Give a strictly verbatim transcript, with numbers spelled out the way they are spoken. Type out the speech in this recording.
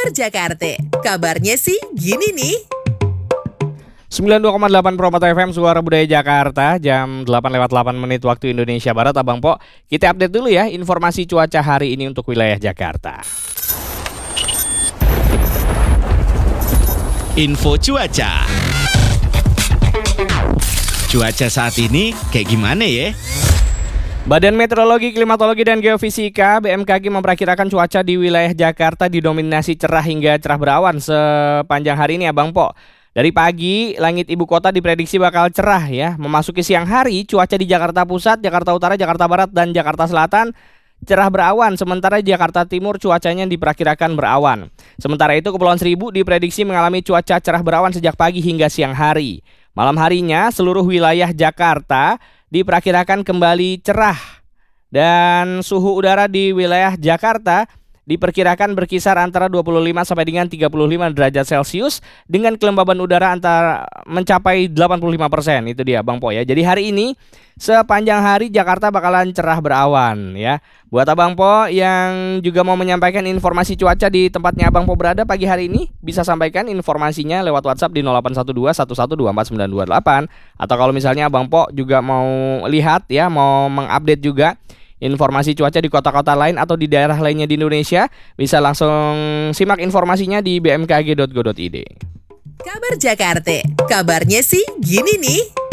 Kabar Jakarta, kabarnya sih gini nih. sembilan puluh dua koma delapan Permata F M Suara Budaya Jakarta, jam delapan lewat delapan menit waktu Indonesia Barat. Abang Po, kita update dulu ya informasi cuaca hari ini untuk wilayah Jakarta. Info cuaca. Cuaca saat ini kayak gimana ya? Badan Meteorologi, Klimatologi, dan Geofisika B M K G memperkirakan cuaca di wilayah Jakarta didominasi cerah hingga cerah berawan sepanjang hari ini, Abang Po. Dari pagi, langit ibu kota diprediksi bakal cerah ya. Memasuki siang hari, cuaca di Jakarta Pusat, Jakarta Utara, Jakarta Barat, dan Jakarta Selatan cerah berawan. Sementara di Jakarta Timur cuacanya diperkirakan berawan. Sementara itu, Kepulauan Seribu diprediksi mengalami cuaca cerah berawan sejak pagi hingga siang hari. Malam harinya, seluruh wilayah Jakarta diperkirakan kembali cerah. Dan suhu udara di wilayah Jakarta diperkirakan berkisar antara dua puluh lima sampai dengan tiga puluh lima derajat Celcius dengan kelembaban udara antara mencapai delapan puluh lima persen. Itu dia Bang Po ya. Jadi hari ini sepanjang hari Jakarta bakalan cerah berawan ya. Buat Abang Po yang juga mau menyampaikan informasi cuaca di tempatnya Abang Po berada pagi hari ini, bisa sampaikan informasinya lewat WhatsApp di nol delapan satu dua satu satu dua empat sembilan dua delapan. Atau kalau misalnya Abang Po juga mau lihat ya, mau mengupdate juga informasi cuaca di kota-kota lain atau di daerah lainnya di Indonesia, bisa langsung simak informasinya di b m k g dot go dot i d. Kabar Jakarta, kabarnya sih gini nih.